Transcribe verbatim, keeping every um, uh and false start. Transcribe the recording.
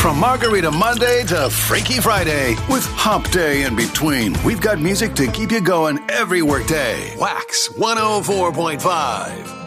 From Margarita Monday to Freaky Friday, with Hump Day in between, we've got music to keep you going every workday. Wax one oh four point five.